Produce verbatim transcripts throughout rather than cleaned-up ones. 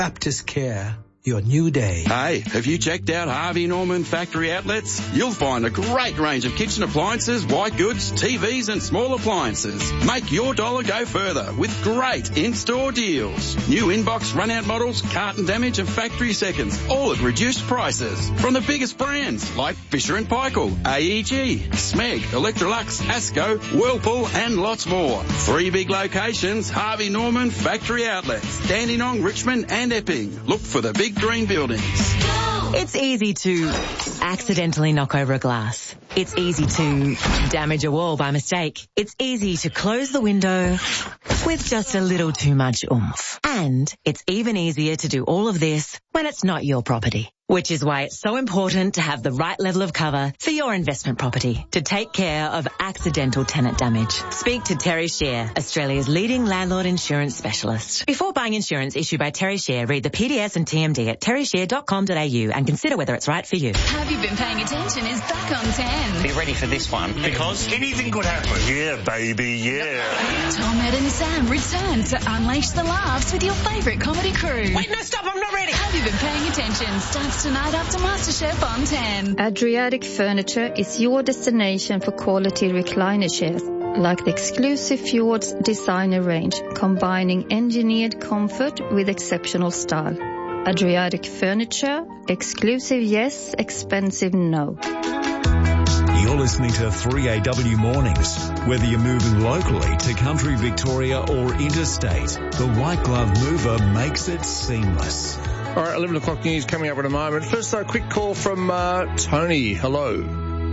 Baptist Care, your new day. Hey, have you checked out Harvey Norman Factory Outlets? You'll find a great range of kitchen appliances, white goods, T Vs and small appliances. Make your dollar go further with great in-store deals. New inbox run-out models, carton damage and factory seconds, all at reduced prices. From the biggest brands like Fisher and Paykel, A E G, Smeg, Electrolux, Asco, Whirlpool and lots more. Three big locations, Harvey Norman Factory Outlets, Dandenong, Richmond and Epping. Look for the big green buildings. It's easy to accidentally knock over a glass. It's easy to damage a wall by mistake. It's easy to close the window with just a little too much oomph. And it's even easier to do all of this when it's not your property. Which is why it's so important to have the right level of cover for your investment property to take care of accidental tenant damage. Speak to Terry Shear, Australia's leading landlord insurance specialist. Before buying insurance issued by Terry Shear, read the P D S and T M D at terry shear dot com dot a u and consider whether it's right for you. Have You Been Paying Attention is back on ten. Be ready for this one, because anything could happen. Yeah, baby, yeah. Tom, Ed and Sam return to unleash the laughs with your favourite comedy crew. Wait, no, stop, I'm not ready. Have You Been Paying Attention starts tonight after MasterChef on ten. Adriatic Furniture is your destination for quality recliner chairs, like the exclusive Fjords designer range, combining engineered comfort with exceptional style. Adriatic Furniture, exclusive yes, expensive no. You're listening to three A W Mornings. Whether you're moving locally to country Victoria or interstate, the White Glove Mover makes it seamless. All right, eleven o'clock news coming up in a moment. First, though, a quick call from uh, Tony. Hello.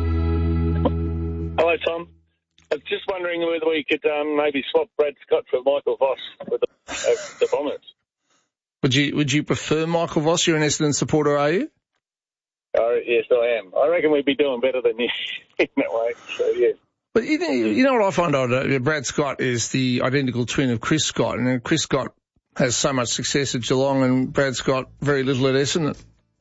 Hello, Tom. I was just wondering whether we could um, maybe swap Brad Scott for Michael Voss with the, uh, the Bombers. Would you Would you prefer Michael Voss? You're an Essendon supporter, are you? Uh, yes, I am. I reckon we'd be doing better than you in that way. So, yeah. But you know, you know what I find odd? Uh, Brad Scott is the identical twin of Chris Scott, and then Chris Scott has so much success at Geelong and Brad Scott very little at Essendon.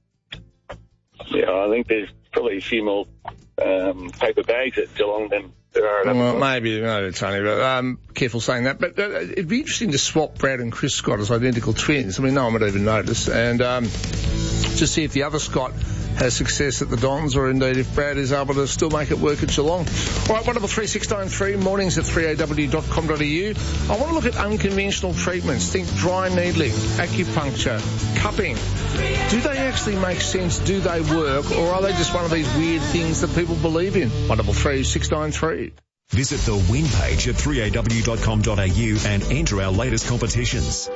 Yeah, I think there's probably a few more um, paper bags at Geelong than there are at other Well, clubs. maybe, no, Tony, but um, careful saying that. But uh, it'd be interesting to swap Brad and Chris Scott as identical twins. I mean, no one would even notice. And um, to see if the other Scott has success at the Dons, or indeed if Brad is able to still make it work at Geelong. All right, one double three six nine three, mornings at three a w dot com dot a u. I want to look at unconventional treatments. Think dry needling, acupuncture, cupping. Do they actually make sense? Do they work? Or are they just one of these weird things that people believe in? one double three six nine three. Visit the win page at three a w dot com dot a u and enter our latest competitions.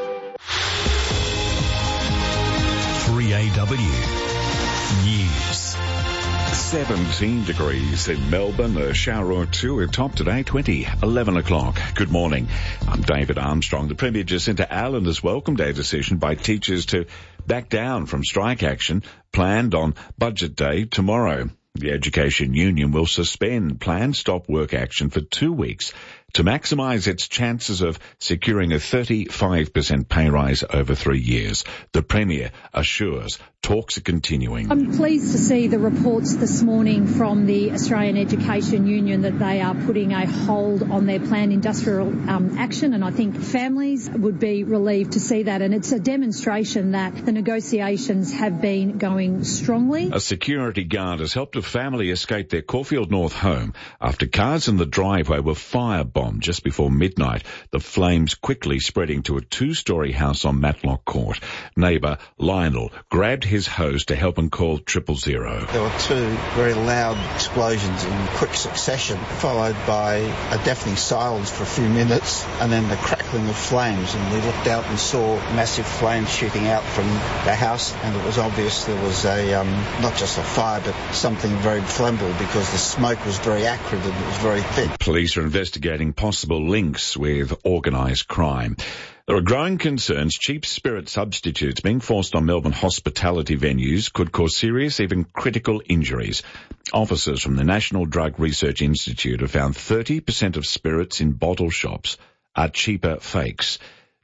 three A W News. seventeen degrees in Melbourne, a shower or two, a top today, twenty, eleven o'clock. Good morning. I'm David Armstrong. The Premier Jacinta Allen has welcomed a decision by teachers to back down from strike action planned on Budget Day tomorrow. The Education Union will suspend planned stop work action for two weeks to maximise its chances of securing a thirty-five percent pay rise over three years. The Premier assures talks are continuing. I'm pleased to see the reports this morning from the Australian Education Union that they are putting a hold on their planned industrial um, action, and I think families would be relieved to see that. And it's a demonstration that the negotiations have been going strongly. A security guard has helped a family escape their Caulfield North home after cars in the driveway were firebombed just before midnight, the flames quickly spreading to a two-storey house on Matlock Court. Neighbour Lionel grabbed his hose to help and call triple zero. There were two very loud explosions in quick succession, followed by a deafening silence for a few minutes, and then the crackling of flames. And we looked out and saw massive flames shooting out from the house, and it was obvious there was a um, not just a fire, but something very flammable because the smoke was very acrid and it was very thick. Police are investigating possible links with organised crime. There are growing concerns cheap spirit substitutes being forced on Melbourne hospitality venues could cause serious, even critical injuries. Officers from the National Drug Research Institute have found thirty percent of spirits in bottle shops are cheaper fakes.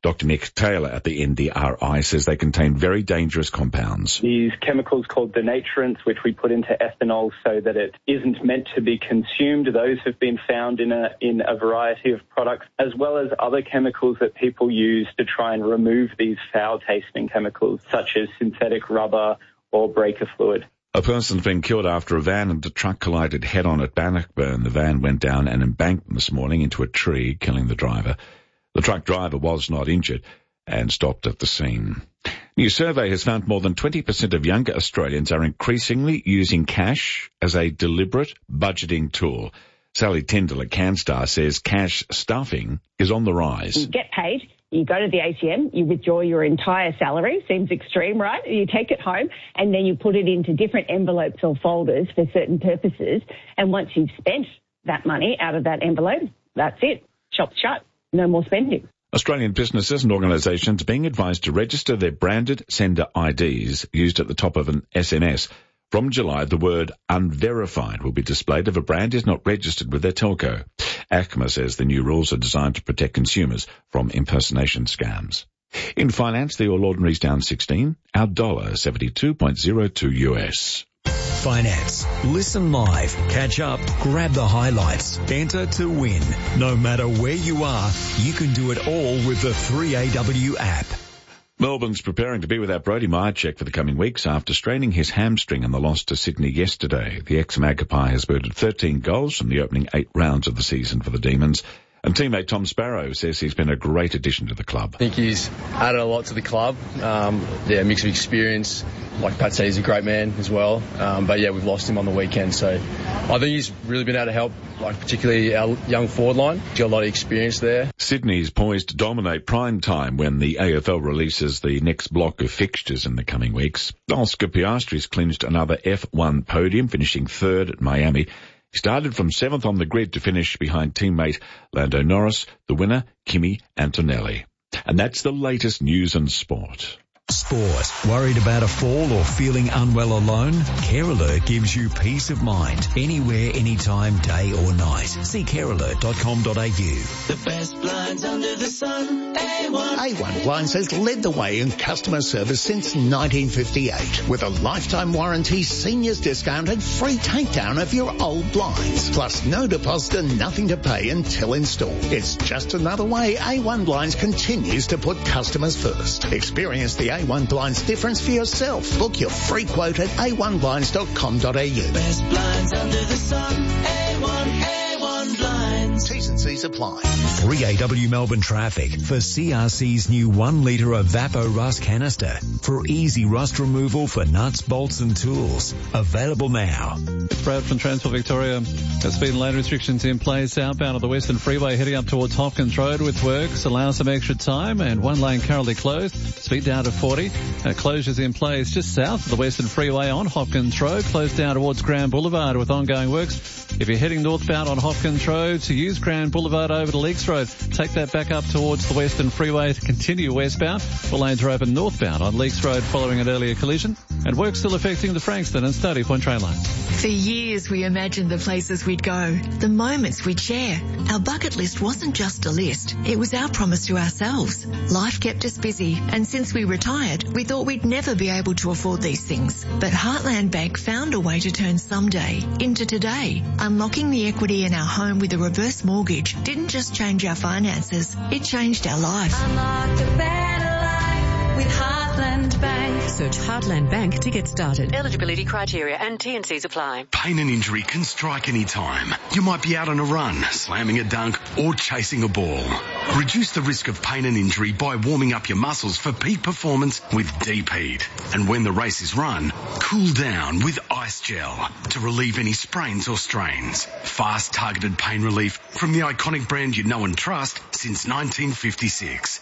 Doctor Nick Taylor at the N D R I says they contain very dangerous compounds. These chemicals called denaturants, which we put into ethanol so that it isn't meant to be consumed, those have been found in a, in a variety of products, as well as other chemicals that people use to try and remove these foul-tasting chemicals, such as synthetic rubber or breaker fluid. A person's been killed after a van and a truck collided head-on at Bannockburn. The van went down an embankment this morning into a tree, killing the driver. The truck driver was not injured and stopped at the scene. New survey has found more than twenty percent of younger Australians are increasingly using cash as a deliberate budgeting tool. Sally Tyndall at CanStar says cash stuffing is on the rise. You get paid. You go to the A T M, you withdraw your entire salary, seems extreme, right? You take it home and then you put it into different envelopes or folders for certain purposes. And once you've spent that money out of that envelope, that's it. Shop's shut. No more spending. Australian businesses and organisations are being advised to register their branded sender I Ds used at the top of an S M S. From July, the word unverified will be displayed if a brand is not registered with their telco. A C M A says the new rules are designed to protect consumers from impersonation scams. In finance, the All Ordinary's down sixteen, our dollar seventy-two point oh two U S. Finance. Listen live, catch up, grab the highlights, enter to win. No matter where you are, you can do it all with the three A W app. Melbourne's preparing to be without Brodie Mihocek for the coming weeks after straining his hamstring in the loss to Sydney yesterday. The ex-Magpie has booted thirteen goals from the opening eight rounds of the season for the Demons. And teammate Tom Sparrow says he's been a great addition to the club. I think he's added a lot to the club. Um, yeah, mix of experience. Like Pat said, he's a great man as well. Um, but yeah, we've lost him on the weekend. So I think he's really been able to help, like particularly our young forward line. He's got a lot of experience there. Sydney's poised to dominate prime time when the A F L releases the next block of fixtures in the coming weeks. Oscar Piastri's clinched another F one podium, finishing third at Miami. He started from seventh on the grid to finish behind teammate Lando Norris, the winner, Kimi Antonelli. And that's the latest news and sport. Sport. Worried about a fall or feeling unwell alone? Care Alert gives you peace of mind. Anywhere, anytime, day or night. See care alert dot com dot a u. The best blinds under the sun. A one. A one Blinds has led the way in customer service since nineteen fifty-eight. With a lifetime warranty, seniors discount and free takedown of your old blinds. Plus no deposit and nothing to pay until installed. It's just another way A one Blinds continues to put customers first. Experience the A one Blinds difference for yourself. Book your free quote at a one blinds dot com dot a u. Best blinds under the sun. A one, A one Blinds. T's and C's apply. three A W Melbourne traffic for C R C's new one litre Evapo Rust canister for easy rust removal for nuts, bolts and tools. Available now. Brad from Transport Victoria. The speed and lane restrictions in place southbound of the Western Freeway heading up towards Hopkins Road with works. Allow some extra time and one lane currently closed. Speed down to forty. Uh, closures in place just south of the Western Freeway on Hopkins Road. Closed down towards Grand Boulevard with ongoing works. If you're heading northbound on Hopkins Road, to use Grand Boulevard over to Leakes Road, take that back up towards the Western Freeway to continue westbound. All lanes are open northbound on Leakes Road following an earlier collision. And work still affecting the Frankston and Stony Point train lines. For years we imagined the places we'd go, the moments we'd share. Our bucket list wasn't just a list, it was our promise to ourselves. Life kept us busy, and since we retired, we thought we'd never be able to afford these things. But Heartland Bank found a way to turn someday into today. Unlocking the equity in our home with a reverse mortgage didn't just change our finances, it changed our life. Unlock a better life with Heartland Bank. Search Heartland Bank to get started. Eligibility criteria and T and Cs apply. Pain and injury can strike any time. You might be out on a run, slamming a dunk, or chasing a ball. Reduce the risk of pain and injury by warming up your muscles for peak performance with Deep Heat. And when the race is run, cool down with Ice Gel to relieve any sprains or strains. Fast, targeted pain relief from the iconic brand you know and trust since nineteen fifty-six.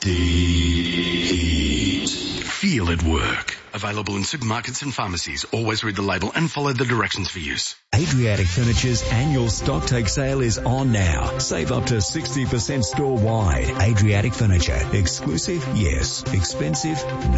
Deep Heat. Feel it work. Available in supermarkets and pharmacies. Always read the label and follow the directions for use. Adriatic Furniture's annual stock take sale is on now. Save up to sixty percent store-wide. Adriatic Furniture. Exclusive? Yes. Expensive?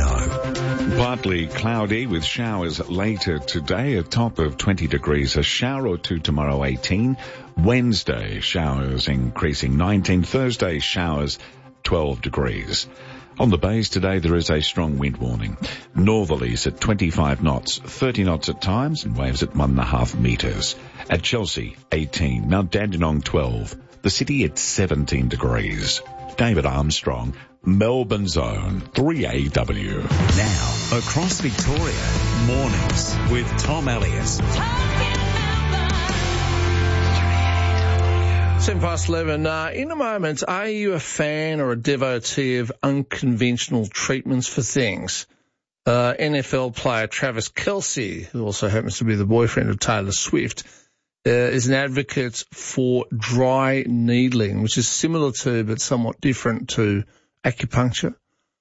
No. Partly cloudy with showers later today. A top of twenty degrees. A shower or two tomorrow, eighteen. Wednesday, showers increasing nineteen. Thursday, showers twelve degrees. On the bays today, there is a strong wind warning. Northerlies at twenty-five knots, thirty knots at times, and waves at one and a half metres. At Chelsea, eighteen. Mount Dandenong, twelve. The city at seventeen degrees. David Armstrong, Melbourne's own three A W. Now, across Victoria, mornings with Tom Elliott. Seven past eleven. Uh, in a moment, are you a fan or a devotee of unconventional treatments for things? Uh, N F L player Travis Kelce, who also happens to be the boyfriend of Taylor Swift, uh, is an advocate for dry needling, which is similar to but somewhat different to acupuncture.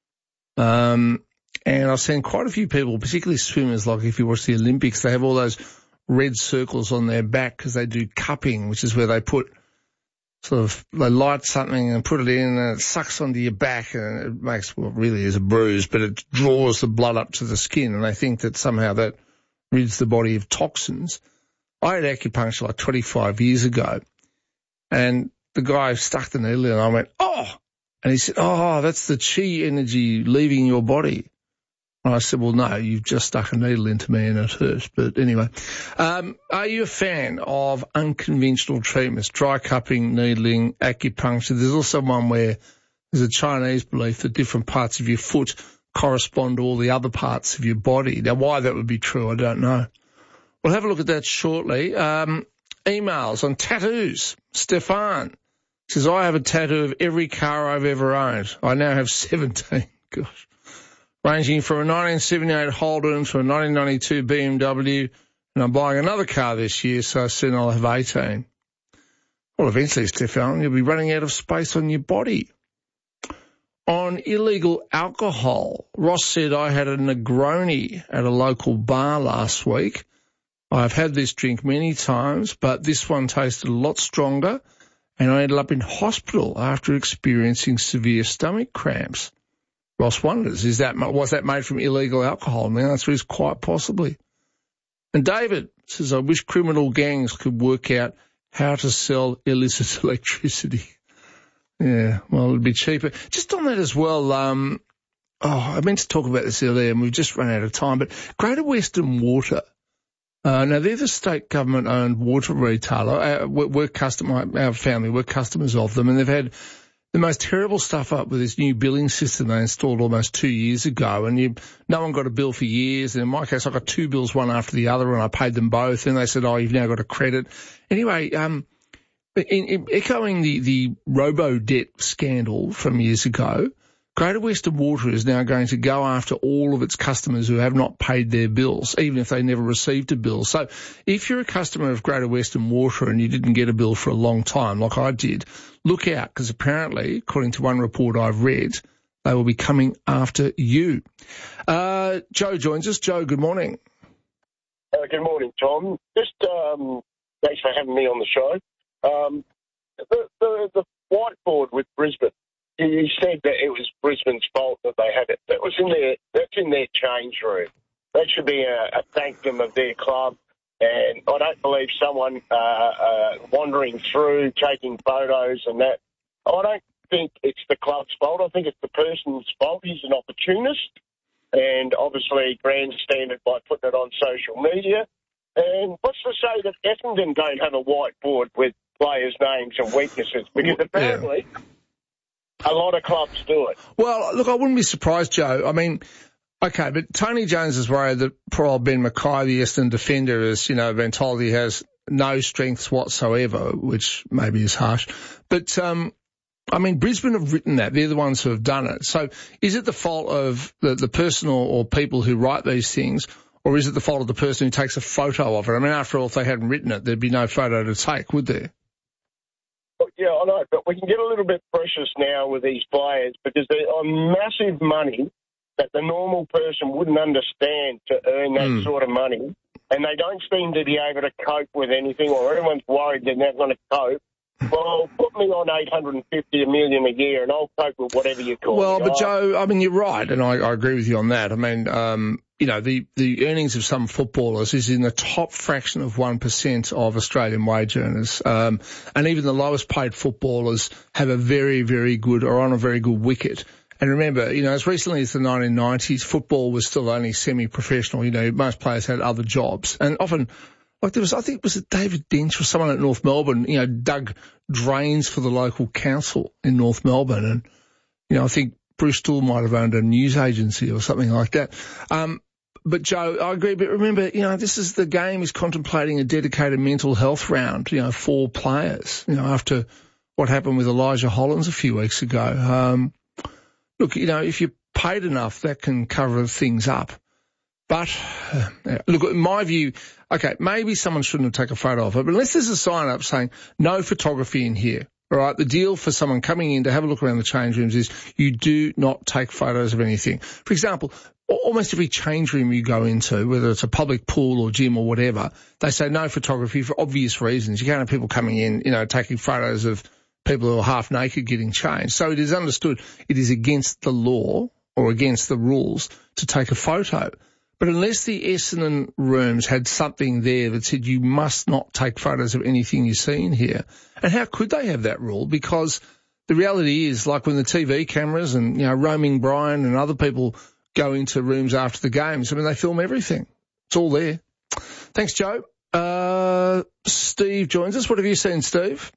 Um, and I've seen quite a few people, particularly swimmers, like if you watch the Olympics, they have all those red circles on their back because they do cupping, which is where they put sort of, they light something and put it in and it sucks onto your back and it makes what really is a bruise, but it draws the blood up to the skin, and they think that somehow that rids the body of toxins. I had acupuncture like twenty-five years ago, and the guy stuck the needle in and I went, oh! And he said, oh, that's the chi energy leaving your body. And I said, well, no, you've just stuck a needle into me and it hurt. But anyway, um, are you a fan of unconventional treatments, dry cupping, needling, acupuncture? There's also one where there's a Chinese belief that different parts of your foot correspond to all the other parts of your body. Now, why that would be true, I don't know. We'll have a look at that shortly. Um, emails on tattoos. Stefan says, I have a tattoo of every car I've ever owned. I now have seventeen. Gosh. Ranging from a nineteen seventy-eight Holden to a nineteen ninety-two B M W, and I'm buying another car this year, so soon I'll have eighteen. Well, eventually, Stefan, you'll be running out of space on your body. On illegal alcohol, Ross said, I had a Negroni at a local bar last week. I've had this drink many times, but this one tasted a lot stronger, and I ended up in hospital after experiencing severe stomach cramps. Ross wonders, is that, was that made from illegal alcohol? And the answer is quite possibly. And David says, I wish criminal gangs could work out how to sell illicit electricity. Yeah, well, it'd be cheaper. Just on that as well, um, oh, I meant to talk about this earlier and we've just run out of time, but Greater Western Water, uh, now they're the state government-owned water retailer. Uh, we're, we're custom, our family, we're customers of them, and they've had the most terrible stuff up with this new billing system they installed almost two years ago, and you, no one got a bill for years. And in my case, I got two bills, one after the other, and I paid them both. And they said, oh, you've now got a credit. Anyway, um, in, in echoing the, the robo-debt scandal from years ago, Greater Western Water is now going to go after all of its customers who have not paid their bills, even if they never received a bill. So if you're a customer of Greater Western Water and you didn't get a bill for a long time, like I did, look out, because apparently, according to one report I've read, they will be coming after you. Uh, Joe joins us. Joe, good morning. Uh, good morning, Tom. Just um, thanks for having me on the show. Um, the, the, the whiteboard with Brisbane, you said that it was Brisbane's fault that they had it. That was in their, that's in their change room. That should be a, a thank them of their club. And I don't believe someone uh, uh, wandering through, taking photos and that. I don't think it's the club's fault. I think it's the person's fault. He's an opportunist and obviously grandstanded by putting it on social media. And what's to say that Essendon don't have a whiteboard with players' names and weaknesses? Because apparently a lot of clubs do it. Well, look, I wouldn't be surprised, Joe. I mean, okay, but Tony Jones is worried that poor old Ben Mackay, the Essendon defender, has, you know, been told he has no strengths whatsoever, which maybe is harsh. But, um, I mean, Brisbane have written that. They're the ones who have done it. So is it the fault of the, the person or, or people who write these things, or is it the fault of the person who takes a photo of it? I mean, after all, if they hadn't written it, there'd be no photo to take, would there? Yeah, I know, but we can get a little bit precious now with these players because they're on massive money that the normal person wouldn't understand to earn that mm. sort of money, and they don't seem to be able to cope with anything, or everyone's worried they're not going to cope. Well, put me on eight hundred fifty a million a year, and I'll cope with whatever you call Well, me. but Joe, I mean, you're right, and I, I agree with you on that. I mean, um, you know, the, the earnings of some footballers is in the top fraction of one percent of Australian wage earners. Um, and even the lowest paid footballers have a very, very good, or on a very good wicket. And remember, you know, as recently as the nineteen nineties, football was still only semi-professional. You know, most players had other jobs. And often, like there was, I think it was David Dench or someone at North Melbourne, you know, dug drains for the local council in North Melbourne. And, you know, I think Bruce Stool might have owned a news agency or something like that. Um, but Joe, I agree. But remember, you know, this is the game is contemplating a dedicated mental health round, you know, for players, you know, after what happened with Elijah Hollins a few weeks ago. Um, Look, you know, if you're paid enough, that can cover things up. But, uh, look, in my view, okay, maybe someone shouldn't have taken a photo of it, but unless there's a sign up saying no photography in here, all right, the deal for someone coming in to have a look around the change rooms is you do not take photos of anything. For example, almost every change room you go into, whether it's a public pool or gym or whatever, they say no photography for obvious reasons. You can't have people coming in, you know, taking photos of people who are half naked getting changed. So it is understood it is against the law or against the rules to take a photo. But unless the Essendon rooms had something there that said you must not take photos of anything you see in here, and how could they have that rule? Because the reality is, like when the T V cameras and, you know, Roaming Brian and other people go into rooms after the games, I mean, they film everything. It's all there. Thanks, Joe. Uh, Steve joins us. What have you seen, Steve?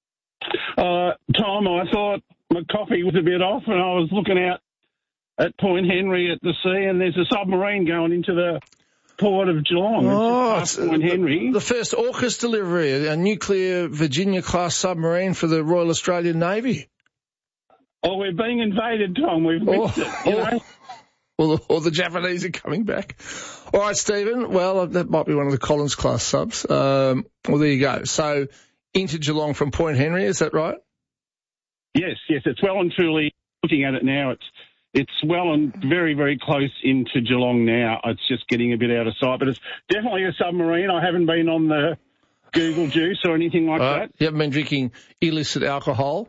Uh, Tom, I thought my coffee was a bit off and I was looking out at Point Henry at the sea and there's a submarine going into the port of Geelong. Oh, it's just Point Henry. The, the first AUKUS delivery, a nuclear Virginia-class submarine for the Royal Australian Navy. Oh, we're being invaded, Tom. We've missed oh, it, you oh. know. Or the, or the Japanese are coming back. All right, Stephen. Well, that might be one of the Collins-class subs. Um, well, there you go. So into Geelong from Point Henry, is that right? Yes, yes. It's well and truly, looking at it now, it's it's well and very, very close into Geelong now. It's just getting a bit out of sight, but it's definitely a submarine. I haven't been on the Google Juice or anything like uh, that. You haven't been drinking illicit alcohol?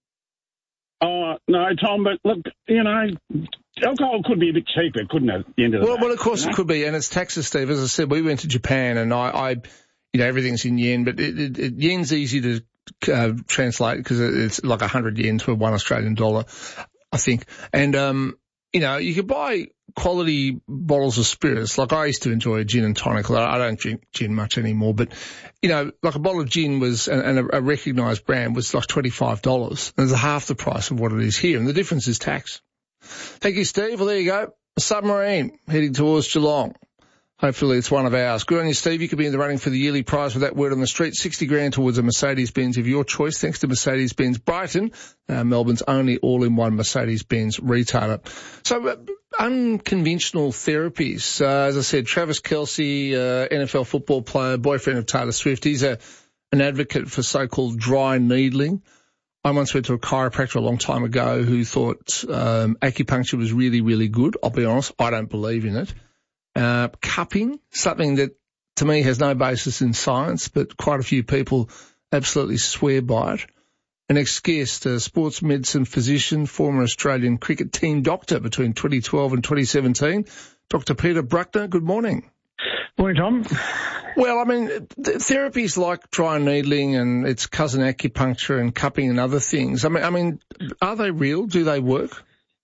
Oh, uh, no, Tom, but look, you know, alcohol could be a bit cheaper, couldn't it, at the end of the well, day? Well, of course you know? It could be, and it's taxes, Steve. As I said, we went to Japan, and I, I you know, everything's in yen, but it, it, it, yen's easy to uh, translate because it's like one hundred yen to one Australian dollar, I think. And, um, you know, you could buy quality bottles of spirits. Like I used to enjoy a gin and tonic. I don't drink gin much anymore, but, you know, like a bottle of gin was, and, and a, a recognised brand was like twenty-five dollars. And it's half the price of what it is here. And the difference is tax. Thank you, Steve. Well, there you go. A submarine heading towards Geelong. Hopefully it's one of ours. Good on you, Steve. You could be in the running for the yearly prize with that word on the street. sixty grand towards a Mercedes-Benz of your choice, thanks to Mercedes-Benz Brighton, uh, Melbourne's only all-in-one Mercedes-Benz retailer. So, uh, unconventional therapies. Uh, as I said, Travis Kelce, uh, N F L football player, boyfriend of Taylor Swift. He's a, an advocate for so-called dry needling. I once went to a chiropractor a long time ago who thought um, acupuncture was really, really good. I'll be honest, I don't believe in it. Uh, cupping, something that to me has no basis in science, but quite a few people absolutely swear by it. An ex-guest, a sports medicine physician, former Australian cricket team doctor between twenty twelve and twenty seventeen, Doctor Peter Bruckner. Good morning. Morning, Tom. Well, I mean, th- therapies like dry needling and its cousin acupuncture and cupping and other things, I mean, I mean, are they real? Do they work?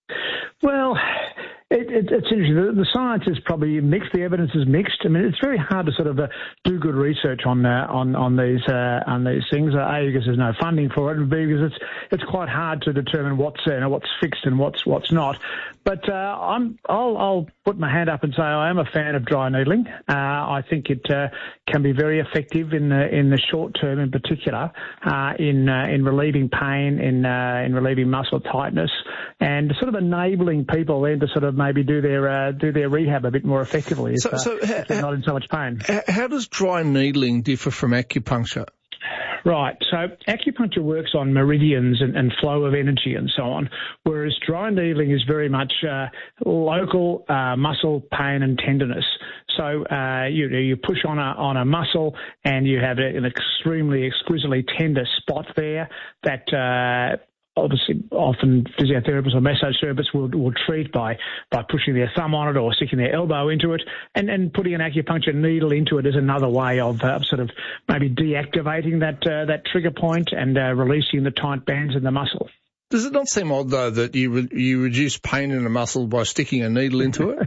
Well, It, it, it's interesting. The, the science is probably mixed. The evidence is mixed. I mean, it's very hard to sort of uh, do good research on uh, on on these uh, on these things. Uh, a, because there's no funding for it, and B, because it's it's quite hard to determine what's uh, you know, what's fixed and what's what's not. But uh, I'm I'll I'll put my hand up and say I am a fan of dry needling. Uh, I think it uh, can be very effective in the in the short term, in particular, uh, in uh, in relieving pain, in uh, in relieving muscle tightness, and sort of enabling people then to sort of maybe do their uh, do their rehab a bit more effectively if, so, so uh, how, if they're not in so much pain. How does dry needling differ from acupuncture? Right. So acupuncture works on meridians and, and flow of energy and so on, whereas dry needling is very much uh, local uh, muscle pain and tenderness. So uh, you you push on a on a muscle and you have an extremely exquisitely tender spot there that. Uh, Obviously, often physiotherapists or massage therapists will, will treat by, by pushing their thumb on it or sticking their elbow into it, and, and putting an acupuncture needle into it is another way of uh, sort of maybe deactivating that uh, that trigger point and uh, releasing the tight bands in the muscle. Does it not seem odd, though, that you re- you reduce pain in a muscle by sticking a needle into it?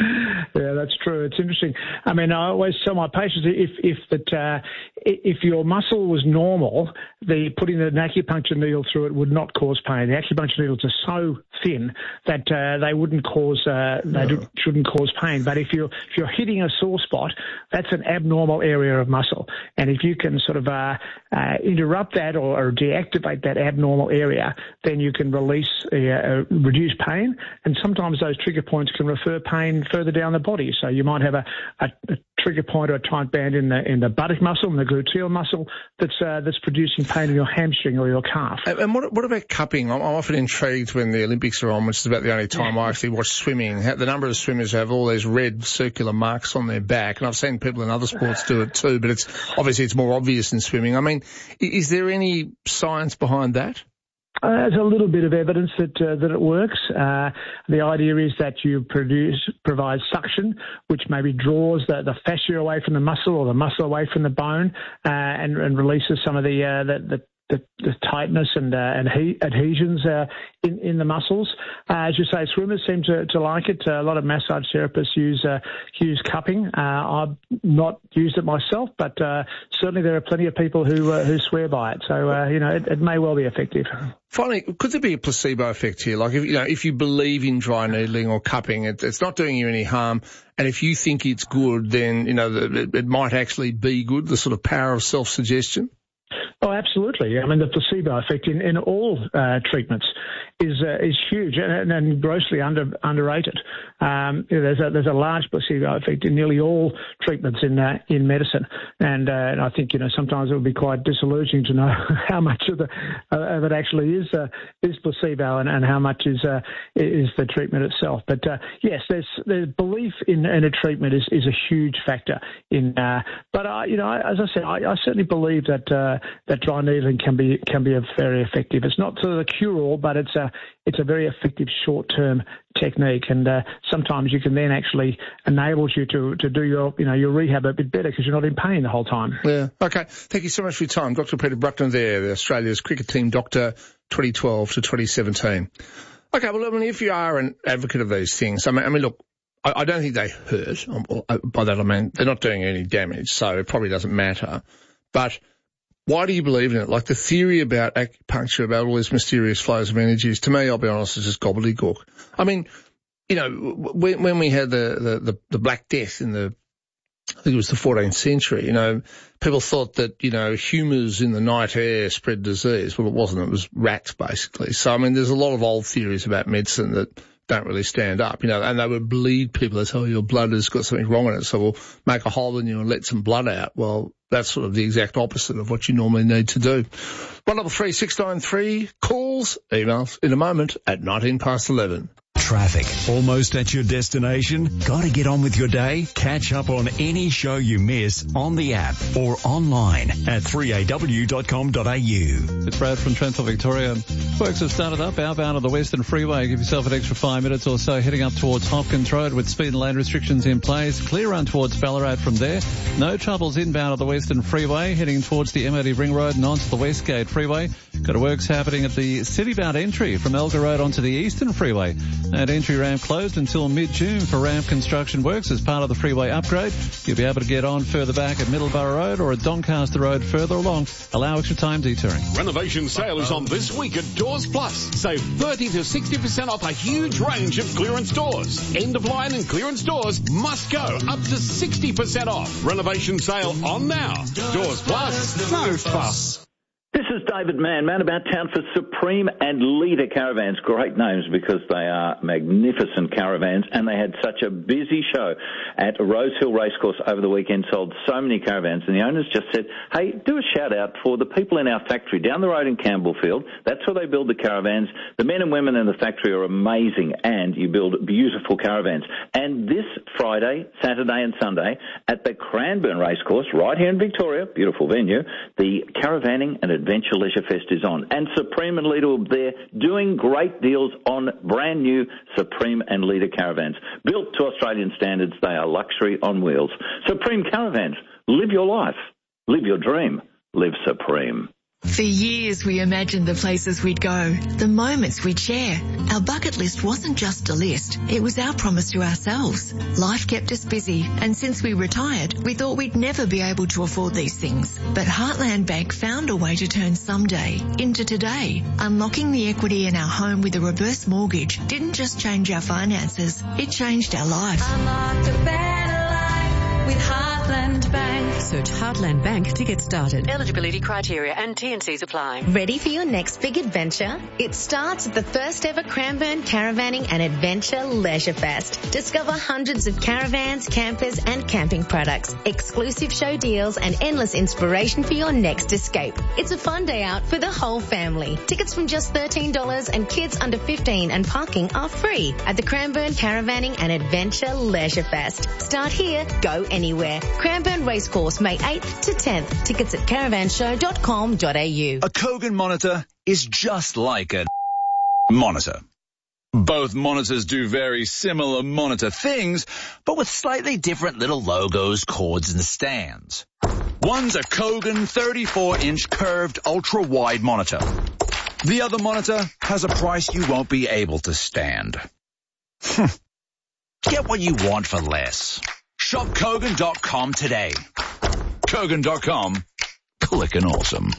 Yeah, that's true. It's interesting. I mean, I always tell my patients if if that uh, if your muscle was normal, the putting an acupuncture needle through it would not cause pain. The acupuncture needles are so thin that uh, they wouldn't cause uh, they no. shouldn't cause pain. But if you're if you're hitting a sore spot, that's an abnormal area of muscle, and if you can sort of uh, uh, interrupt that or, or deactivate that abnormal area, then you can release uh, uh, reduce pain, and sometimes those trigger points can refer pain further down the body. So you might have a, a, a trigger point or a tight band in the in the buttock muscle and the gluteal muscle that's uh, that's producing pain in your hamstring or your calf. And, and what, what about cupping? I'm, I'm often intrigued when the Olympics are on, which is about the only time I actually watch swimming. The number of swimmers who have all these red circular marks on their back, and I've seen people in other sports do it too, but it's obviously it's more obvious in swimming. I mean, is there any science behind that? Uh, there's a little bit of evidence that uh, that it works. Uh, the idea is that you produce provide suction, which maybe draws the, the fascia away from the muscle or the muscle away from the bone, uh, and, and releases some of the uh, the, the The, the tightness and, uh, and he, adhesions uh, in, in the muscles. Uh, as you say, swimmers seem to, to like it. Uh, a lot of massage therapists use uh, use cupping. Uh, I've not used it myself, but uh, certainly there are plenty of people who uh, who swear by it. So uh, you know, it, it may well be effective. Finally, could there be a placebo effect here? Like, if you know, if you believe in dry needling or cupping, it, it's not doing you any harm, and if you think it's good, then you know the, it, it might actually be good. The sort of power of self-suggestion. Oh, absolutely. I mean, the placebo effect in, in all uh, treatments is uh, is huge and, and grossly under underrated. Um, you know, there's a there's a large placebo effect in nearly all treatments in uh, in medicine, and, uh, and I think you know sometimes it would be quite disillusioning to know how much of the uh, of it actually is uh, is placebo and, and how much is uh, is the treatment itself. But uh, yes, there's there's belief in, in a treatment is, is a huge factor in. Uh, but uh, you know, as I said, I, I certainly believe that. Uh, that dry needling can be can be a very effective. It's not sort of the cure-all, but it's a it's a very effective short-term technique, and uh, sometimes you can then actually enables you to, to do your you know your rehab a bit better because you're not in pain the whole time. Yeah. Okay. Thank you so much for your time, Doctor Peter Bruckner there, the Australia's cricket team doctor, twenty twelve to twenty seventeen. Okay. Well, I mean, if you are an advocate of these things, I mean, I mean, look. I, I don't think they hurt. By that I mean they're not doing any damage, so it probably doesn't matter. But why do you believe in it? Like the theory about acupuncture, about all these mysterious flows of energies, to me, I'll be honest, is just gobbledygook. I mean, you know, when, when we had the, the, the, the Black Death in the, I think it was the fourteenth century, you know, people thought that, you know, humours in the night air spread disease. Well, it wasn't. It was rats, basically. So, I mean, there's a lot of old theories about medicine that don't really stand up, you know, and they would bleed people. They say, oh, your blood has got something wrong in it, so we'll make a hole in you and let some blood out. Well, that's sort of the exact opposite of what you normally need to do. one double three six nine three, calls, emails in a moment at nineteen past eleven. Traffic. Almost at your destination? Got to get on with your day? Catch up on any show you miss on the app or online at three a w dot com dot a u. It's Brad from Trenthal, Victoria. Works have started up outbound on the Western Freeway. Give yourself an extra five minutes or so heading up towards Hopkins Road with speed and lane restrictions in place. Clear run towards Ballarat from there. No troubles inbound on the Western Freeway heading towards the M O D Ring Road and onto the Westgate Freeway. Got works happening at the city-bound entry from Elgar Road onto the Eastern Freeway. That entry ramp closed until mid-June for ramp construction works as part of the freeway upgrade. You'll be able to get on further back at Middleborough Road or at Doncaster Road further along. Allow extra time detouring. Renovation sale is on this week at Doors Plus. Save thirty to sixty percent off a huge range of clearance doors. End of line and clearance doors must go up to sixty percent off. Renovation sale on now. Doors Plus, no fuss. This is David Mann, man about town for Supreme and Leader Caravans. Great names because they are magnificent caravans, and they had such a busy show at Rosehill Racecourse over the weekend, sold so many caravans, and the owners just said, hey, do a shout-out for the people in our factory down the road in Campbellfield. That's where they build the caravans. The men and women in the factory are amazing, and you build beautiful caravans. And this Friday, Saturday and Sunday at the Cranbourne Racecourse, right here in Victoria, beautiful venue, the Caravanning and Adventure Leisure Fest is on. And Supreme and Leader will be there doing great deals on brand new Supreme and Leader caravans. Built to Australian standards, they are luxury on wheels. Supreme Caravans. Live your life. Live your dream. Live Supreme. For years we imagined the places we'd go, the moments we'd share. Our bucket list wasn't just a list, it was our promise to ourselves. Life kept us busy, and since we retired, we thought we'd never be able to afford these things. But Heartland Bank found a way to turn someday into today. Unlocking the equity in our home with a reverse mortgage didn't just change our finances, it changed our life. Unlocked a better life with Heartland Bank. Search Heartland Bank to get started. Eligibility criteria and T and Cs apply. Ready for your next big adventure? It starts at the first ever Cranbourne Caravanning and Adventure Leisure Fest. Discover hundreds of caravans, campers and camping products, exclusive show deals and endless inspiration for your next escape. It's a fun day out for the whole family. Tickets from just thirteen dollars and kids under fifteen and parking are free at the Cranbourne Caravanning and Adventure Leisure Fest. Start here, go anywhere. Cranbourne Racecourse, May eighth to tenth. Tickets at caravan show dot com dot a u. A Kogan monitor is just like a monitor. Both monitors do very similar monitor things, but with slightly different little logos, cords, and stands. One's a Kogan thirty-four inch curved ultra-wide monitor. The other monitor has a price you won't be able to stand. Get what you want for less. Shop Kogan dot com today. Kogan dot com. Clickin' awesome.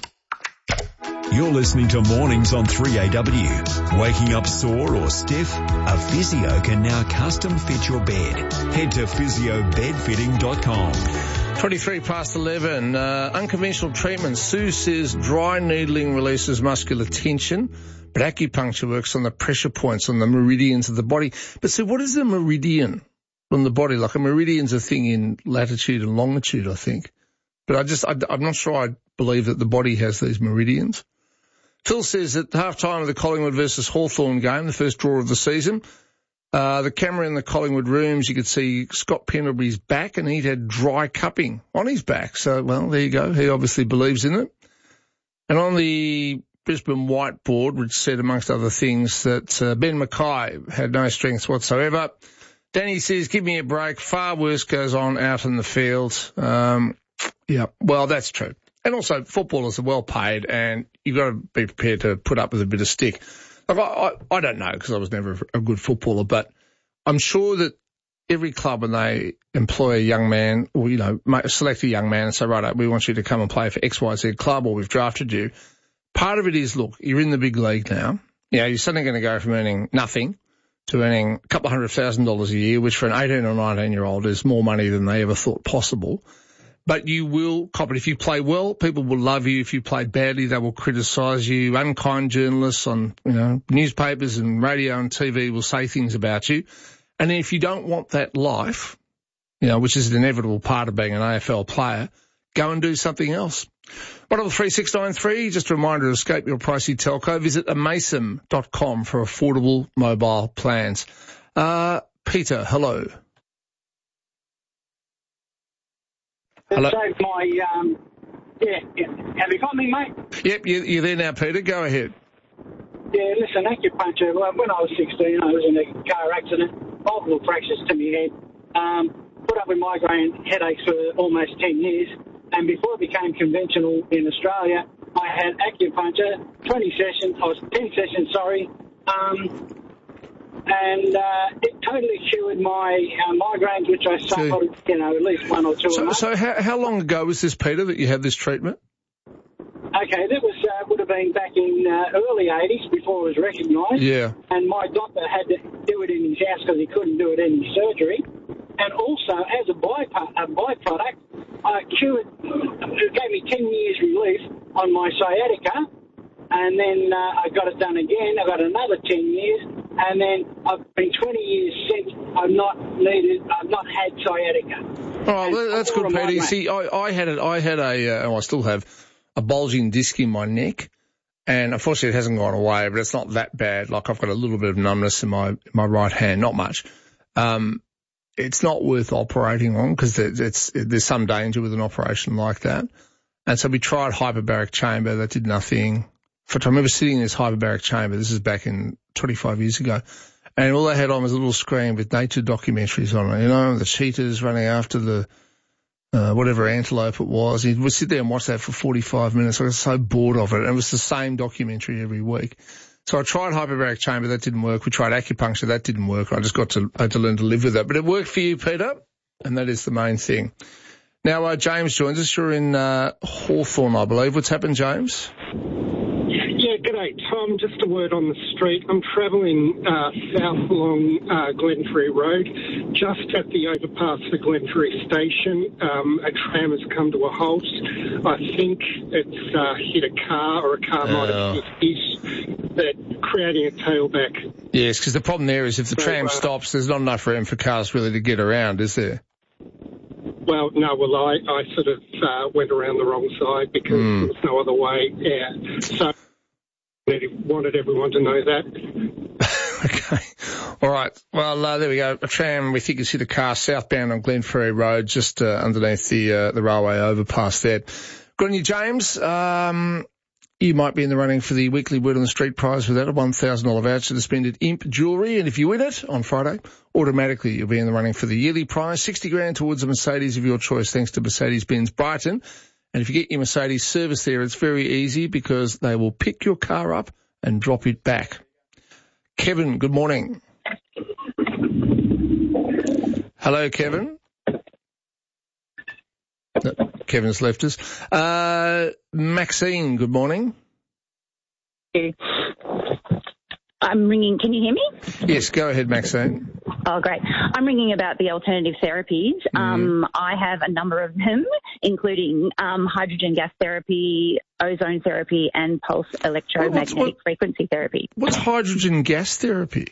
You're listening to Mornings on three A W. Waking up sore or stiff? A physio can now custom fit your bed. Head to physio bed fitting dot com. twenty-three past eleven. Uh, unconventional treatment. Sue says dry needling releases muscular tension, but acupuncture works on the pressure points on the meridians of the body. But Sue, what is a meridian on the body? Like a meridian's a thing in latitude and longitude, I think. But I just, I, I'm not sure I believe that the body has these meridians. Phil says at half-time of the Collingwood versus Hawthorn game, the first draw of the season, uh, the camera in the Collingwood rooms, you could see Scott Pendlebury's back, and he'd had dry cupping on his back. So, well, there you go. He obviously believes in it. And on the Brisbane whiteboard, which said, amongst other things, that uh, Ben Mackay had no strengths whatsoever. Danny says, give me a break. Far worse goes on out in the field. Um, yeah, well, that's true. And also, footballers are well paid, and you've got to be prepared to put up with a bit of stick. Like, I, I, I don't know, because I was never a good footballer, but I'm sure that every club, when they employ a young man, or, you know, select a young man and say, right, we want you to come and play for X Y Z club, or we've drafted you, part of it is, look, you're in the big league now. You know, you're suddenly going to go from earning nothing to earning a couple of hundred thousand dollars a year, which for an eighteen or nineteen-year-old is more money than they ever thought possible. But you will cop it. If you play well, people will love you. If you play badly, they will criticise you. Unkind journalists on, you know, newspapers and radio and T V will say things about you. And then if you don't want that life, you know, which is an inevitable part of being an A F L player, go and do something else. one three six nine three, just a reminder to escape your pricey telco. Visit amason dot com for affordable mobile plans. Uh, Peter, hello. Hello. So my, um, yeah, yeah, have you got me, mate? Yep, you, you're there now, Peter. Go ahead. Yeah, listen, acupuncture, well, when I was sixteen, I was in a car accident, multiple fractures to my head, um, put up with migraine headaches for almost ten years, and before it became conventional in Australia, I had acupuncture, twenty sessions, I was ten sessions, sorry, um, and uh, it totally cured my uh, migraines, which I suffered, you know, at least one or two So, a month. so how, how long ago was this, Peter, that you had this treatment? Okay, that was uh, would have been back in uh, early eighties before it was recognised. Yeah. And my doctor had to do it in his house because he couldn't do it in his surgery. And also, as a, byproduct, a byproduct, I cured, it gave me ten years relief on my sciatica. And then uh, I got it done again. I got another ten years. And then I've been twenty years since I've not needed, I've not had sciatica. Oh, and that's good, Peter. You see, I, I had it, I had a, uh, oh, I still have a bulging disc in my neck. And unfortunately it hasn't gone away, but it's not that bad. Like I've got a little bit of numbness in my, in my right hand, not much. Um, it's not worth operating on because it's, there's some danger with an operation like that. And so we tried hyperbaric chamber. That did nothing. For, I remember sitting in this hyperbaric chamber. This is back in twenty-five years ago. And all they had on was a little screen with nature documentaries on it, you know, the cheetahs running after the, uh, whatever antelope it was. He would sit there and watch that for forty-five minutes. I was so bored of it. And it was the same documentary every week. So I tried hyperbaric chamber, that didn't work. We tried acupuncture, that didn't work. I just got to, I had to learn to live with that. But it worked for you, Peter, and that is the main thing. Now, uh, James joins us. You're in uh, Hawthorne, I believe. What's happened, James? Yeah, g'day, Tom. Just a word on the street. I'm travelling uh, south along uh, Glenferrie Road. Just at the overpass for Glenferrie Station, um, a tram has come to a halt. I think it's uh, hit a car, or a car might have hit it, but creating a tailback. Yes, because the problem there is if the So, tram uh, stops, there's not enough room for cars really to get around, is there? Well, no, well, I, I sort of uh, went around the wrong side because Mm. there was no other way out. So I wanted everyone to know that. Okay. All right. Well, uh, there we go. A tram, we think, has hit a car southbound on Glenferrie Road, just uh, underneath the uh, the railway overpass there. Good on you, James. Um, you might be in the running for the weekly Word on the Street prize with that, a one thousand dollars voucher to spend at Imp Jewellery. And if you win it on Friday, automatically you'll be in the running for the yearly prize, sixty grand towards a Mercedes of your choice, thanks to Mercedes-Benz Brighton. And if you get your Mercedes service there, it's very easy because they will pick your car up and drop it back. Kevin, good morning. Hello, Kevin. No, Kevin's left us. Uh, Maxine, good morning. I'm ringing. Can you hear me? Yes, go ahead, Maxine. Oh, great. I'm ringing about the alternative therapies. Mm-hmm. Um, I have a number of them, including um, hydrogen gas therapy, ozone therapy, and pulse electromagnetic what- frequency therapy. What's hydrogen gas therapy?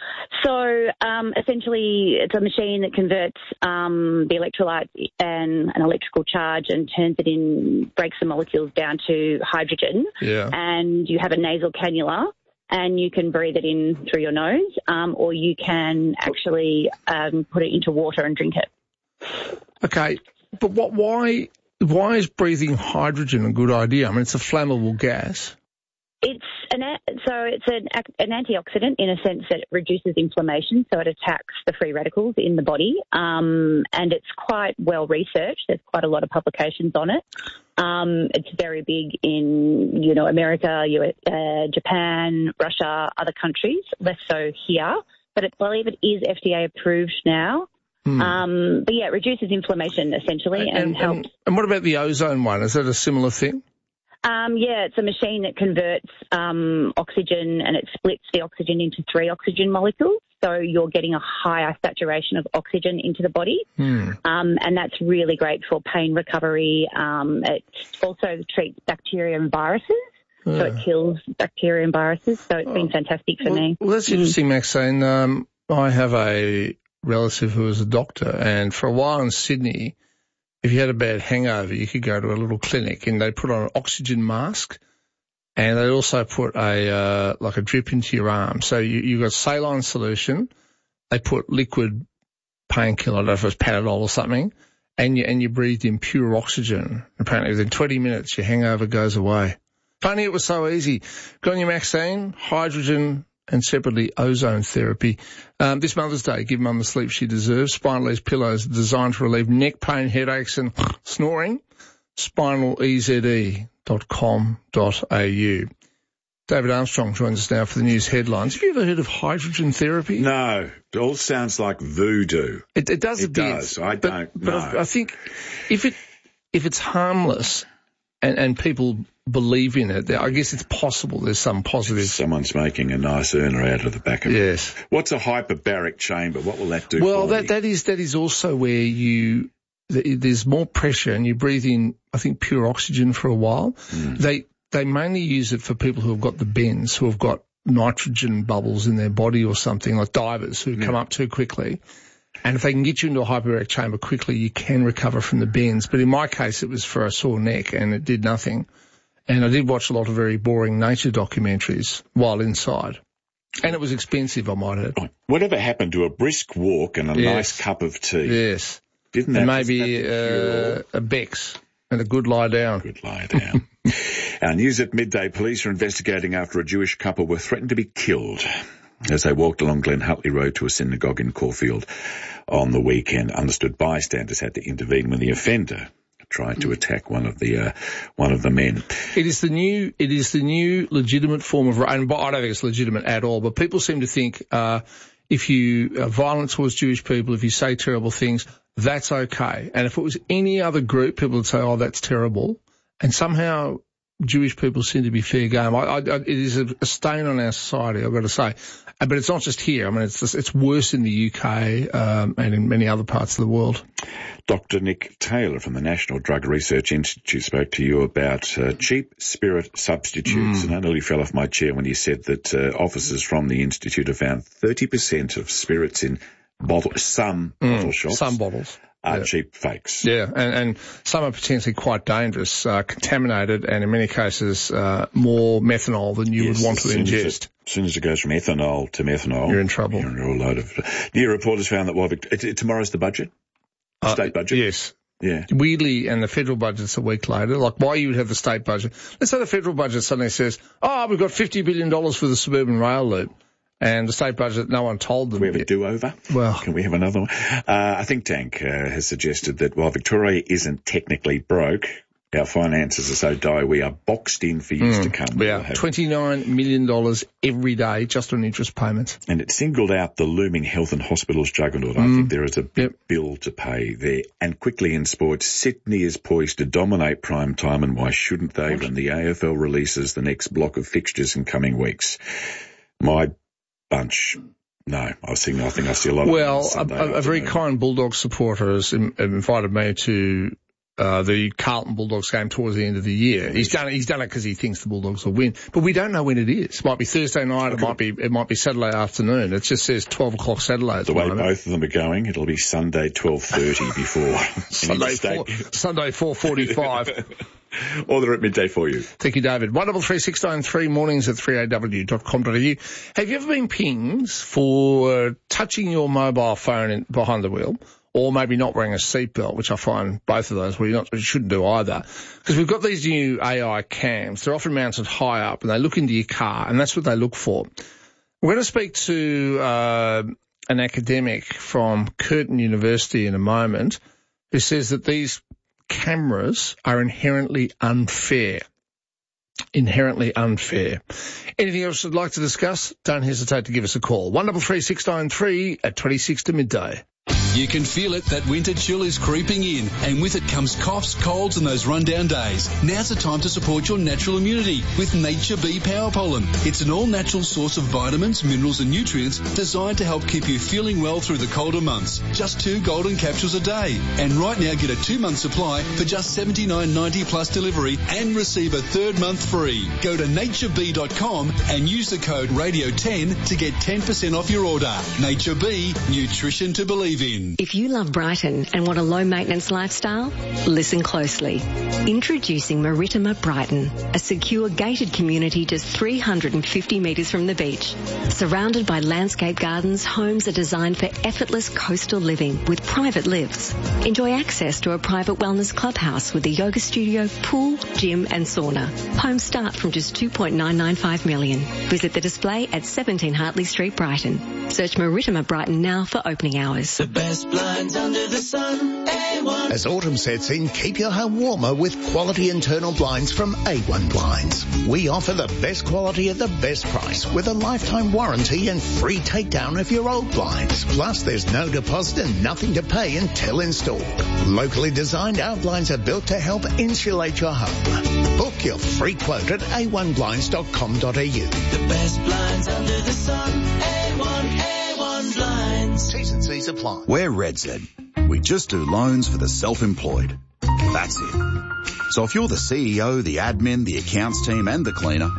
So um, essentially, it's a machine that converts um, the electrolyte and an electrical charge and turns it in, breaks the molecules down to hydrogen. Yeah. And you have a nasal cannula, and you can breathe it in through your nose, um, or you can actually um, put it into water and drink it. Okay, but what? Why? Why is breathing hydrogen a good idea? I mean, it's a flammable gas. It's an a- so it's an, an antioxidant in a sense that it reduces inflammation, so it attacks the free radicals in the body, um, and it's quite well researched. There's quite a lot of publications on it. Um, it's very big in you know America, U S, uh, Japan, Russia, other countries. Less so here, but it, I believe it is F D A approved now. Hmm. Um, but yeah, it reduces inflammation essentially and, And, helps. and, and what about the ozone one? Is that a similar thing? Um, yeah, it's a machine that converts um, oxygen and it splits the oxygen into three oxygen molecules. So you're getting a higher saturation of oxygen into the body. Hmm. Um, and that's really great for pain recovery. Um, it also treats bacteria and viruses. So Yeah. it kills bacteria and viruses. So it's been fantastic for well, me. Well, that's interesting, Maxine. Um, I have a relative who is a doctor, and for a while in Sydney, if you had a bad hangover, you could go to a little clinic and they put on an oxygen mask, and they also put a uh, like a drip into your arm. So you you got saline solution. They put liquid painkiller, I don't know if it was Panadol or something, and you and you breathed in pure oxygen. Apparently, within twenty minutes, your hangover goes away. Funny, it was so easy. Go on your Maxine, hydrogen, and separately ozone therapy. Um, this Mother's Day, give Mum the sleep she deserves. Spinal Ease pillows designed to relieve neck pain, headaches and snoring. spinal e z e dot com dot a u. David Armstrong joins us now for the news headlines. Have you ever heard of hydrogen therapy? No, it all sounds like voodoo. It, it does it a bit. does. I but, don't But know. I, I think if it if it's harmless and, and people believe in it, I guess it's possible there's some positive. Someone's making a nice earner out of the back of yes. it. What's a hyperbaric chamber? What will that do? Well, for that me? that is that is also where you th- there's more pressure and you breathe in, I think, pure oxygen for a while. Mm. They they mainly use it for people who have got the bends, who have got nitrogen bubbles in their body or something, like divers who Yeah. come up too quickly. And if they can get you into a hyperbaric chamber quickly, you can recover from the bends. But in my case, it was for a sore neck and it did nothing. And I did watch a lot of very boring nature documentaries while inside. And it was expensive, I might add. Whatever happened to a brisk walk and a Yes. nice cup of tea? Yes. Didn't that And wasn't maybe that the cure-all? uh, a Bex and a good lie down. Good lie down. Our news at midday. Police are investigating after a Jewish couple were threatened to be killed. as they walked along Glen Hutley Road to a synagogue in Caulfield on the weekend. Understood bystanders had to intervene when the offender tried to attack one of the uh, one of the men. It is the new it is the new legitimate form of, and I don't think it's legitimate at all, but people seem to think uh, if you uh, violence towards Jewish people, if you say terrible things, that's okay. And if it was any other group, people would say, oh, that's terrible. And somehow Jewish people seem to be fair game. I, I, it is a, a stain on our society, I've got to say. Uh, but it's not just here. I mean, it's just, it's worse in the U K um, and in many other parts of the world. Doctor Nick Taylor from the National Drug Research Institute spoke to you about uh, cheap spirit substitutes. Mm. And I nearly fell off my chair when he said that uh, officers from the Institute have found thirty percent of spirits in bottle, some mm, bottle shops. Some bottles. Are yeah. cheap fakes. Yeah, and, and some are potentially quite dangerous, uh, contaminated, and in many cases uh, more methanol than you yes, would want to ingest. As, as soon as it goes from ethanol to methanol, you're in trouble. You're in a load of. New reporters found that while Vic- tomorrow's the budget, the uh, state budget. Yes. Yeah. Weirdly, and the federal budget's a week later. Like, why you would have the state budget? Let's say the federal budget suddenly says, "Oh, we've got fifty billion dollars for the suburban rail loop." And the state budget, no one told them. Can we have a do-over? Well. Can we have another one? Uh, a think tank uh, has suggested that while Victoria isn't technically broke, our finances are so dire we are boxed in for years mm, to come. We are. twenty-nine million dollars every day just on interest payments. And it singled out the looming health and hospitals juggernaut. Mm. I think there is a big yep. bill to pay there. And quickly in sports, Sydney is poised to dominate prime time, and why shouldn't they when the A F L releases the next block of fixtures in coming weeks? My bunch. No, I think I think I see a lot well, of Well, a, a very kind Bulldog supporter has in, invited me to uh, the Carlton Bulldogs game towards the end of the year. He's done it. He's done it because he thinks the Bulldogs will win, but we don't know when it is. It might be Thursday night. Okay. It might be it might be Saturday afternoon. It just says twelve o'clock Saturday. The, the way moment. Both of them are going, it'll be Sunday twelve thirty before Sunday four, Sunday four forty five. Or they're at midday for you. Thank you, David. one double three six nine three mornings at three a w dot com dot a u. Have you ever been pinged for uh, touching your mobile phone in, behind the wheel, or maybe not wearing a seatbelt, which I find both of those well, you're not, you shouldn't do either? Because we've got these new A I cams. They're often mounted high up, and they look into your car, and that's what they look for. We're going to speak to uh, an academic from Curtin University in a moment who says that these cameras are inherently unfair. Inherently unfair. Anything else you'd like to discuss? Don't hesitate to give us a call. one double three six nine three at twenty-six to midday. You can feel it, that winter chill is creeping in, and with it comes coughs, colds and those rundown days. Now's the time to support your natural immunity with Nature Bee Power Pollen. It's an all-natural source of vitamins, minerals and nutrients designed to help keep you feeling well through the colder months. Just two golden capsules a day. And right now get a two-month supply for just seventy-nine ninety plus delivery and receive a third month free. Go to nature bee dot com and use the code radio ten to get ten percent off your order. Nature Bee, nutrition to believe in. If you love Brighton and want a low-maintenance lifestyle, listen closely. Introducing Maritima Brighton, a secure gated community just three hundred fifty metres from the beach. Surrounded by landscape gardens, homes are designed for effortless coastal living with private lifts. Enjoy access to a private wellness clubhouse with a yoga studio, pool, gym and sauna. Homes start from just two point nine nine five million. Visit the display at seventeen Hartley Street, Brighton. Search Maritima Brighton now for opening hours. The best blinds under the sun, A one. As autumn sets in, keep your home warmer with quality internal blinds from A one Blinds. We offer the best quality at the best price with a lifetime warranty and free takedown of your old blinds. Plus, there's no deposit and nothing to pay until installed. Locally designed, our blinds are built to help insulate your home. Book your free quote at a one blinds dot com dot a u. The best blinds under the sun, A one, A one Blinds. T's and C's apply. We're RedZ. We just do loans for the self-employed. That's it. So if you're the C E O, the admin, the accounts team and the cleaner,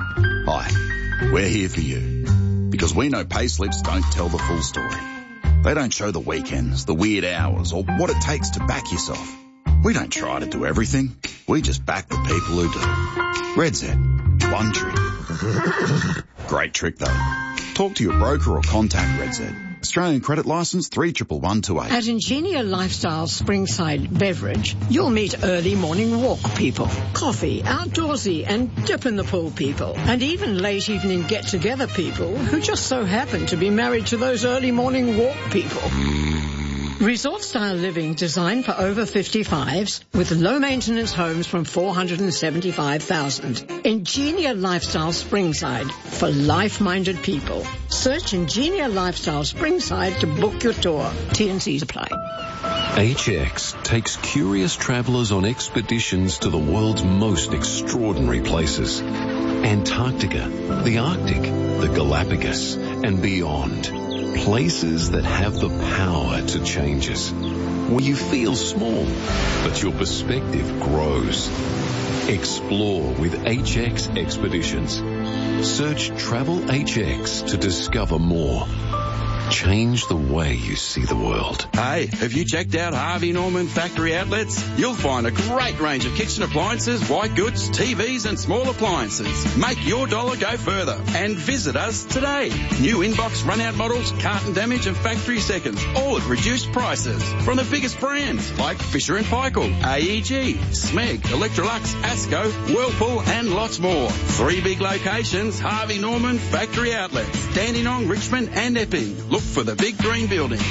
hi, we're here for you. Because we know payslips don't tell the full story. They don't show the weekends, the weird hours, or what it takes to back yourself. We don't try to do everything. We just back the people who do. RedZ. One trick. Great trick though. Talk to your broker or contact RedZ. Australian credit licence three one one two eight. At Ingenia Lifestyle Springside Beverage, you'll meet early morning walk people, coffee, outdoorsy and dip in the pool people, and even late evening get-together people who just so happen to be married to those early morning walk people. Resort-style living designed for over fifty-fives with low-maintenance homes from four hundred seventy-five thousand dollars. Ingenia Lifestyle Springside for life-minded people. Search Ingenia Lifestyle Springside to book your tour. T and C's apply. H X takes curious travellers on expeditions to the world's most extraordinary places. Antarctica, the Arctic, the Galapagos, and beyond. Places that have the power to change us. Where you feel small, but your perspective grows. Explore with H X Expeditions. Search Travel H X to discover more. Change the way you see the world. Hey, have you checked out Harvey Norman Factory Outlets? You'll find a great range of kitchen appliances, white goods, T Vs and small appliances. Make your dollar go further and visit us today. New inbox run-out models, carton damage and factory seconds, all at reduced prices. From the biggest brands like Fisher and Paykel, A E G, Smeg, Electrolux, Asco, Whirlpool and lots more. Three big locations, Harvey Norman Factory Outlets, Dandenong, Richmond and Epping. Look for the big green buildings.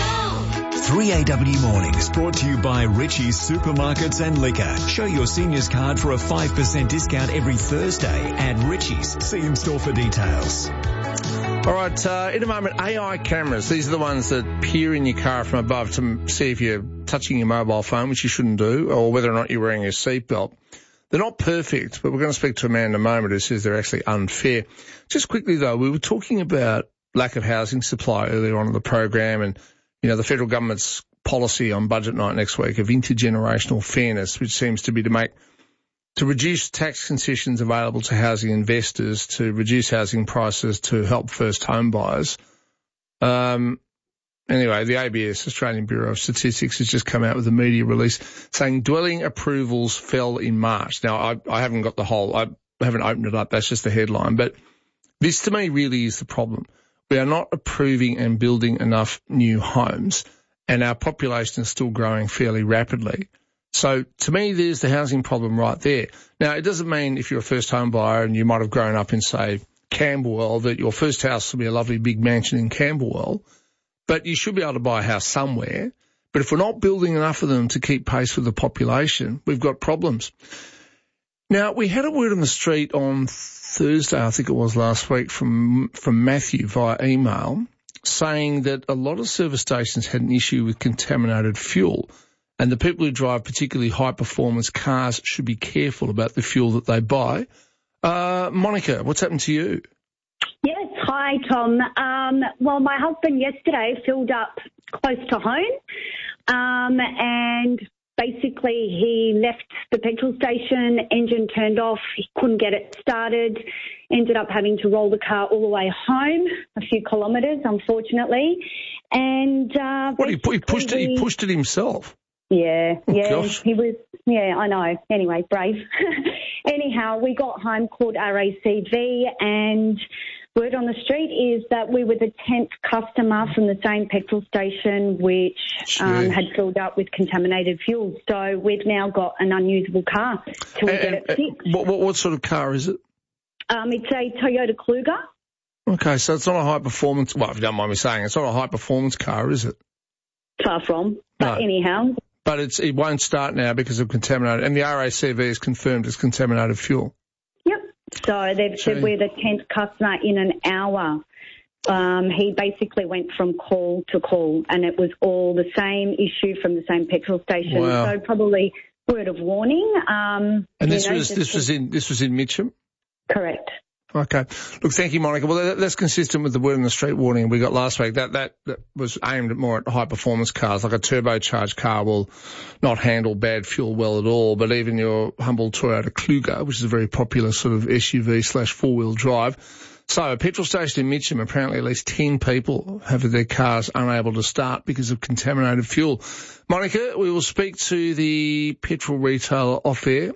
three A W Mornings brought to you by Richie's Supermarkets and Liquor. Show your seniors card for a five percent discount every Thursday at Richie's. See in store for details. All right, uh, in a moment, A I cameras. These are the ones that peer in your car from above to see if you're touching your mobile phone, which you shouldn't do, or whether or not you're wearing a seatbelt. They're not perfect, but we're going to speak to a man in a moment who says they're actually unfair. Just quickly, though, we were talking about lack of housing supply earlier on in the program, and, you know, the federal government's policy on budget night next week of intergenerational fairness, which seems to be to make, to reduce tax concessions available to housing investors, to reduce housing prices, to help first home buyers. Um, anyway, the A B S, Australian Bureau of Statistics, has just come out with a media release saying dwelling approvals fell in March. Now, I, I haven't got the whole, I haven't opened it up. That's just the headline. But this to me really is the problem. We are not approving and building enough new homes, and our population is still growing fairly rapidly. So to me, there's the housing problem right there. Now, it doesn't mean if you're a first home buyer and you might have grown up in, say, Camberwell, that your first house will be a lovely big mansion in Camberwell, but you should be able to buy a house somewhere. But if we're not building enough of them to keep pace with the population, we've got problems. Now, we had a word on the street on Thursday, I think it was last week, from from Matthew via email, saying that a lot of service stations had an issue with contaminated fuel, and the people who drive particularly high-performance cars should be careful about the fuel that they buy. Uh, Monica, what's happened to you? Yes, hi, Tom. Um, well, my husband yesterday filled up close to home, um, and basically he left the petrol station, engine turned off, he couldn't get it started, ended up having to roll the car all the way home, a few kilometres, unfortunately. And uh, what, he, he pushed it? He pushed it himself? Yeah, oh, yeah, gosh. he was, yeah, I know. Anyway, brave. Anyhow, we got home, called R A C V, and word on the street is that we were the tenth customer from the same petrol station which um, had filled up with contaminated fuel. So we've now got an unusable car till we and, get it fixed. What, what, what sort of car is it? Um, it's a Toyota Kluger. Okay, so it's not a high-performance... Well, if you don't mind me saying, it's not a high-performance car, is it? Far from. But No. anyhow... But it's, it won't start now because of contaminated... And the R A C V is confirmed as contaminated fuel. So they've So- said we're the tenth customer in an hour. Um, he basically went from call to call, and it was all the same issue from the same petrol station. Wow. So probably word of warning. Um, And you this know, was just this was in this was in Mitcham? correct. Okay. Look, thank you, Monica. Well, that, that's consistent with the word on the street warning we got last week. That, that, that was aimed at more at high-performance cars. Like a turbocharged car will not handle bad fuel well at all, but even your humble Toyota Kluger, which is a very popular sort of S U V slash four-wheel drive. So a petrol station in Mitcham, apparently at least ten people have their cars unable to start because of contaminated fuel. Monica, we will speak to the petrol retailer off air.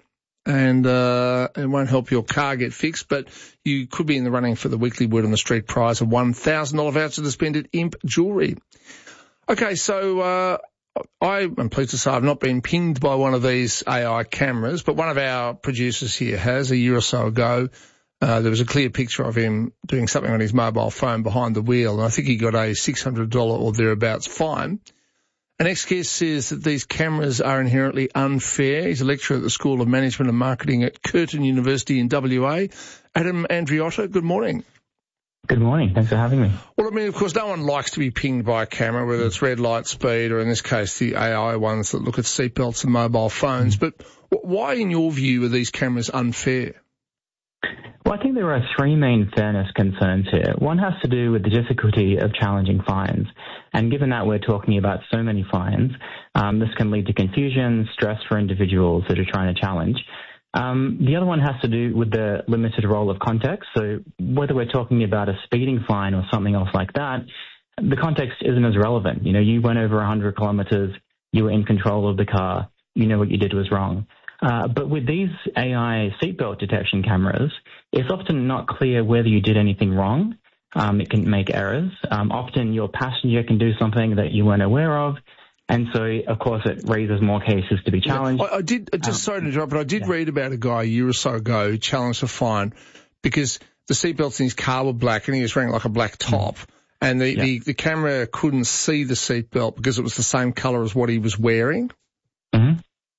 and uh, it won't help your car get fixed, but you could be in the running for the weekly Word on the Street prize of one thousand dollars voucher to spend at Imp Jewellery. Okay, so uh, I am pleased to say I've not been pinged by one of these A I cameras, but one of our producers here has. A year or so ago, uh, there was a clear picture of him doing something on his mobile phone behind the wheel, and I think he got a six hundred dollars or thereabouts fine. An ex-guest says that these cameras are inherently unfair. He's a lecturer at the School of Management and Marketing at Curtin University in W A. Adam Andriotta, good morning. Good morning. Thanks for having me. Well, I mean, of course, no one likes to be pinged by a camera, whether it's red light speed or, in this case, the A I ones that look at seatbelts and mobile phones. But why, in your view, are these cameras unfair? Well, I think there are three main fairness concerns here. One has to do with the difficulty of challenging fines. And given that we're talking about so many fines, um, this can lead to confusion, stress for individuals that are trying to challenge. Um, the other one has to do with the limited role of context. So whether we're talking about a speeding fine or something else like that, the context isn't as relevant. You know, you went over one hundred kilometres, you were in control of the car, you know what you did was wrong. Uh, but with these A I seatbelt detection cameras, it's often not clear whether you did anything wrong. Um, it can make errors. Um, often your passenger can do something that you weren't aware of. And so, of course, it raises more cases to be challenged. Yeah, I, I did, just um, sorry to interrupt, but I did yeah. read about a guy a year or so ago who challenged a fine because the seatbelts in his car were black and he was wearing like a black top. Mm. And the, yeah. the, the camera couldn't see the seatbelt because it was the same colour as what he was wearing. Mm-hmm.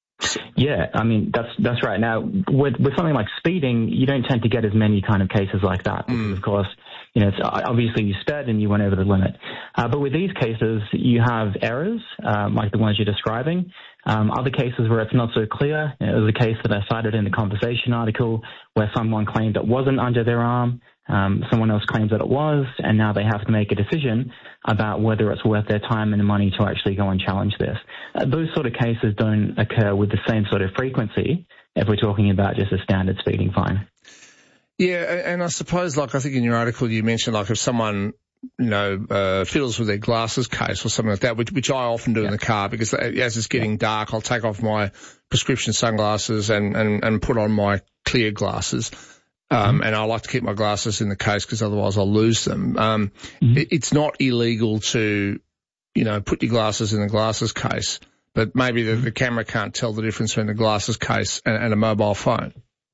Yeah, I mean, that's that's right. Now, with, with something like speeding, you don't tend to get as many kind of cases like that. Because, mm. of course, you know, it's, obviously you sped and you went over the limit. Uh, but with these cases, you have errors, um, like the ones you're describing. Um, other cases where it's not so clear. You know, there was a case that I cited in the Conversation article where someone claimed it wasn't under their arm. Um, someone else claims that it was, and now they have to make a decision about whether it's worth their time and money to actually go and challenge this. Uh, those sort of cases don't occur with the same sort of frequency if we're talking about just a standard speeding fine. Yeah, and I suppose, like I think in your article you mentioned, like if someone, you know, uh, fiddles with their glasses case or something like that, which, which I often do yeah. in the car because as it's getting yeah. dark, I'll take off my prescription sunglasses and, and, and put on my clear glasses. Um, and I like to keep my glasses in the case because otherwise I'll lose them. Um, mm-hmm. it, it's not illegal to, you know, put your glasses in the glasses case, but maybe the, the camera can't tell the difference between the glasses case and, and a mobile phone.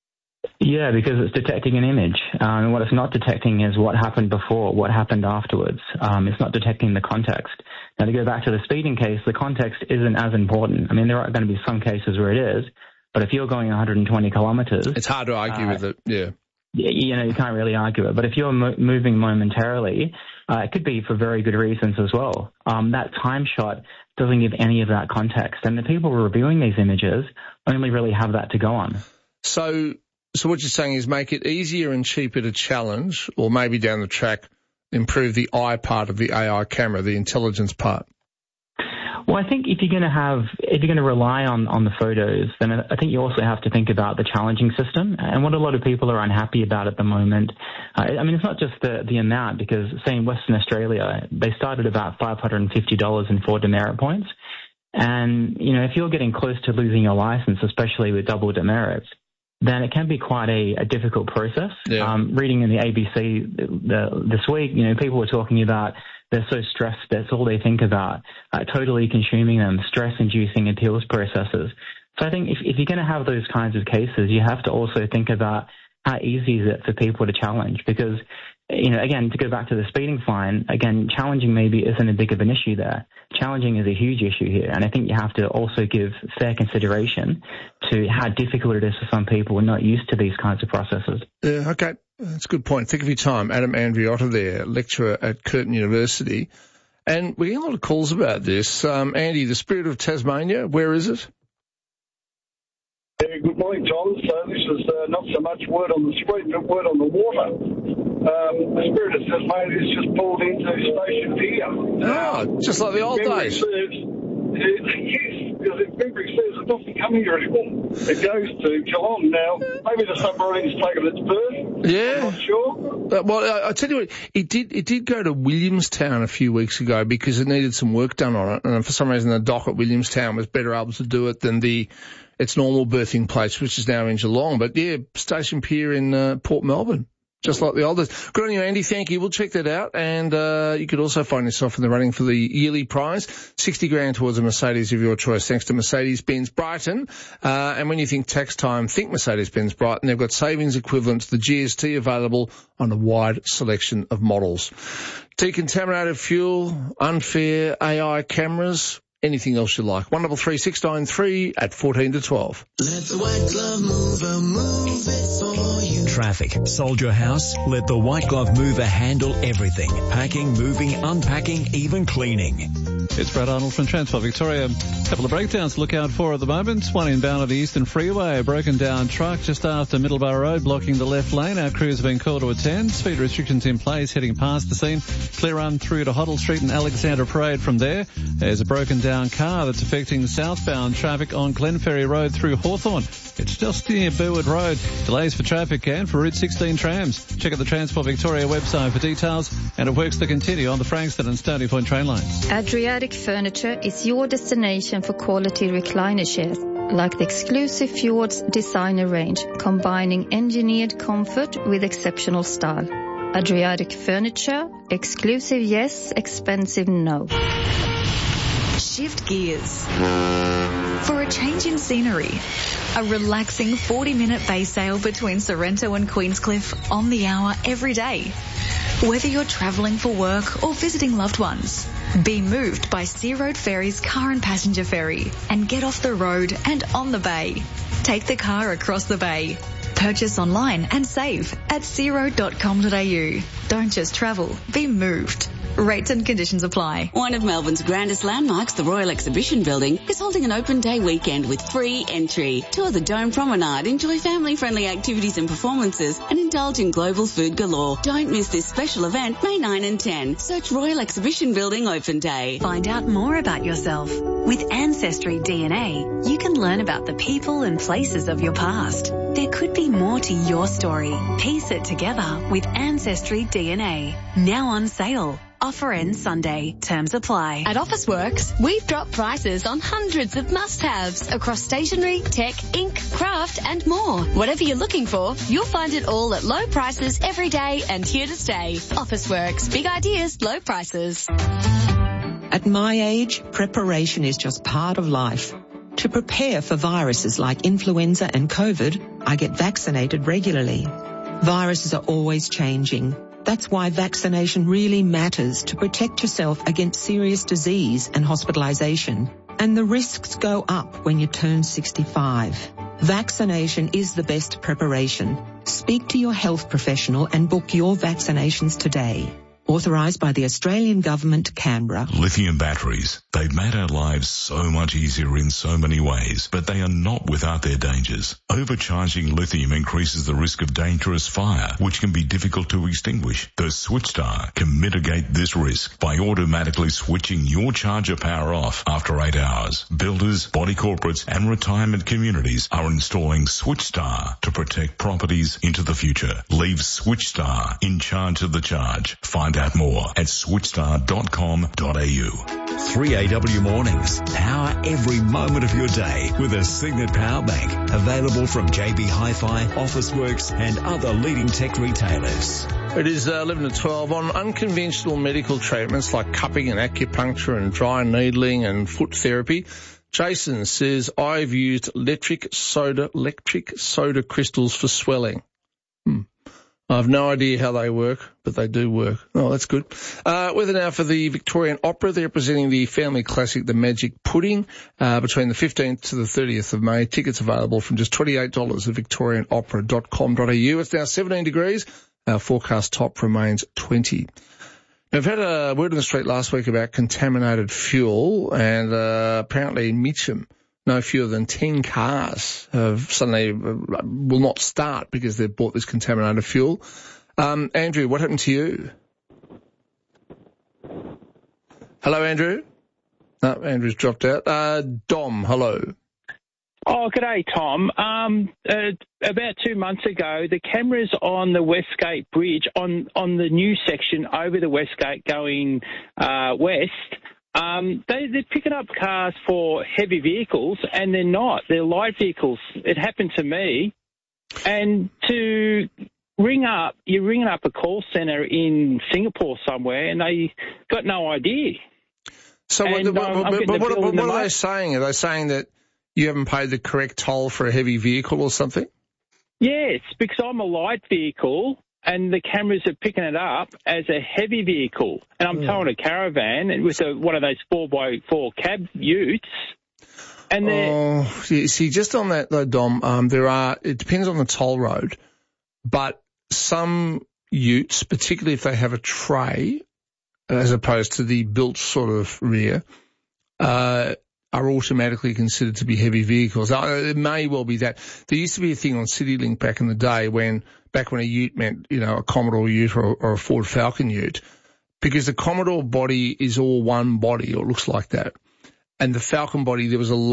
Yeah, because it's detecting an image. Um, and what it's not detecting is what happened before, what happened afterwards. Um, it's not detecting the context. Now, to go back to the speeding case, the context isn't as important. I mean, there are going to be some cases where it is, but if you're going one hundred twenty kilometres... It's hard to argue uh, with it, yeah. You know, you can't really argue it. But if you're mo- moving momentarily, uh, it could be for very good reasons as well. Um, that time shot doesn't give any of that context. And the people reviewing these images only really have that to go on. So, so what you're saying is make it easier and cheaper to challenge, or maybe down the track, improve the eye part of the A I camera, the intelligence part. Well, I think if you're going to have, if you're going to rely on, on the photos, then I think you also have to think about the challenging system. And what a lot of people are unhappy about at the moment, uh, I mean, it's not just the, the amount, because say in Western Australia, they started about five hundred fifty dollars in four demerit points. And, you know, if you're getting close to losing your license, especially with double demerits, then it can be quite a, a difficult process. Yeah. Um, reading in the A B C the, the, this week, you know, people were talking about they're so stressed, that's all they think about, uh, totally consuming them, stress-inducing appeals processes. So I think if, if you're going to have those kinds of cases, you have to also think about how easy is it for people to challenge, because, you know, again, to go back to the speeding fine, again, challenging maybe isn't a big of an issue there. Challenging is a huge issue here, and I think you have to also give fair consideration to how difficult it is for some people who are not used to these kinds of processes. Yeah, okay. That's a good point. Think of your time. Adam Andriotta there, lecturer at Curtin University. And we're getting a lot of calls about this. Um, Andy, the Spirit of Tasmania, where is it? Yeah, good morning, Tom. So this is uh, not so much word on the street, but word on the water. Um, the Spirit of Tasmania has just pulled into Station Pier. Oh, just like the old days. Serves, uh, yes, because if memory serves, it's not coming here anymore. It goes to Geelong now. Maybe the submarine's taken its berth. Yeah. I'm not sure. Uh, well, I, I tell you what, it did it did go to Williamstown a few weeks ago because it needed some work done on it, and for some reason the dock at Williamstown was better able to do it than the its normal berthing place, which is now in Geelong. But yeah, Station Pier in uh, Port Melbourne. Just like the others. Good on you, Andy. Thank you. We'll check that out. And uh you could also find yourself in the running for the yearly prize, sixty grand towards a Mercedes of your choice, thanks to Mercedes-Benz Brighton. Uh and when you think tax time, think Mercedes-Benz Brighton. They've got savings equivalent to the G S T available on a wide selection of models. Decontaminated fuel, unfair A I cameras, anything else you like. one double three six nine three at fourteen to twelve. Let the white glove mover move it for you. Traffic. Sold your house? Let the White Glove Mover handle everything. Packing, moving, unpacking, even cleaning. It's Brad Arnold from Transport Victoria. A couple of breakdowns to look out for at the moment. One inbound on the Eastern Freeway. A broken down truck just after Middleborough Road blocking the left lane. Our crews have been called to attend. Speed restrictions in place heading past the scene. Clear run through to Hoddle Street and Alexandra Parade from there. There's a broken down car that's affecting southbound traffic on Glenferrie Road through Hawthorn. It's just near Burwood Road. Delays for traffic and for Route sixteen trams. Check out the Transport Victoria website for details, and it works to continue on the Frankston and Stony Point train lines. Adriatic Furniture is your destination for quality recliner chairs, like the exclusive Fjords designer range, combining engineered comfort with exceptional style. Adriatic Furniture, exclusive yes, expensive no. Shift gears for a change in scenery. A relaxing forty-minute bay sail between Sorrento and Queenscliff on the hour every day. Whether you're travelling for work or visiting loved ones, be moved by Sea Road Ferry's car and passenger ferry and get off the road and on the bay. Take the car across the bay. Purchase online and save at sea road dot com dot a u. Don't just travel, be moved. Rates and conditions apply. One of Melbourne's grandest landmarks, the Royal Exhibition Building, is holding an open day weekend with free entry. Tour the Dome Promenade, enjoy family-friendly activities and performances, and indulge in global food galore. Don't miss this special event, May ninth and tenth. Search Royal Exhibition Building Open Day. Find out more about yourself. With Ancestry D N A, you can learn about the people and places of your past. There could be more to your story. Piece it together with Ancestry D N A. Now on sale. Offer ends Sunday. Terms apply. At Officeworks, we've dropped prices on hundreds of must-haves across stationery, tech, ink, craft and more. Whatever you're looking for, you'll find it all at low prices every day and here to stay. Officeworks. Big ideas, low prices. At my age, preparation is just part of life. To prepare for viruses like influenza and COVID, I get vaccinated regularly. Viruses are always changing. That's why vaccination really matters to protect yourself against serious disease and hospitalization. And the risks go up when you turn sixty-five. Vaccination is the best preparation. Speak to your health professional and book your vaccinations today. Authorised by the Australian Government, Canberra. Lithium batteries. They've made our lives so much easier in so many ways, but they are not without their dangers. Overcharging lithium increases the risk of dangerous fire, which can be difficult to extinguish. The SwitchStar can mitigate this risk by automatically switching your charger power off after eight hours. Builders, body corporates and retirement communities are installing SwitchStar to protect properties into the future. Leave SwitchStar in charge of the charge. Find out more at switchstar dot com dot a u. three A W Mornings. Power every moment of your day with a Signet Power Bank. Available from J B Hi-Fi, Officeworks and other leading tech retailers. It is uh, eleven to twelve. On unconventional medical treatments like cupping and acupuncture and dry needling and foot therapy, Jason says, I've used electric soda, electric soda crystals for swelling. Hmm. I have no idea how they work, but they do work. Oh, that's good. Uh, weather now for the Victorian Opera. They're presenting the family classic, The Magic Pudding, uh, between the fifteenth to the thirtieth of May. Tickets available from just twenty-eight dollars at victorian opera dot com dot a u. It's now seventeen degrees. Our forecast top remains twenty. Now, we've had a word on the street last week about contaminated fuel, and uh, apparently in Mitcham, no fewer than ten cars have suddenly uh, will not start because they've bought this contaminated fuel. Um, Andrew, what happened to you? Hello, Andrew. No, Andrew's dropped out. Uh, Dom, hello. Oh, g'day, Tom. Um, uh, about two months ago, the cameras on the Westgate Bridge, on, on the new section over the Westgate going uh, west, Um, they, they're picking up cars for heavy vehicles, and they're not. They're light vehicles. It happened to me. And to ring up, you're ringing up a call centre in Singapore somewhere, and they got no idea. So and, what, um, what, I'm what, getting what, the bill what, in the what are mail. they saying? Are they saying that you haven't paid the correct toll for a heavy vehicle or something? Yes, because I'm a light vehicle, and the cameras are picking it up as a heavy vehicle. And I'm Yeah. towing a caravan and with a, one of those four by four cab utes. And they're... Oh, yeah, see, just on that though, Dom, um, there are, it depends on the toll road, but some utes, particularly if they have a tray, as opposed to the built sort of rear, uh, are automatically considered to be heavy vehicles. Uh, it may well be that. There used to be a thing on CityLink back in the day when, back when a ute meant, you know, a Commodore ute or, or a Ford Falcon ute, because the Commodore body is all one body, or it looks like that. And the Falcon body, there was a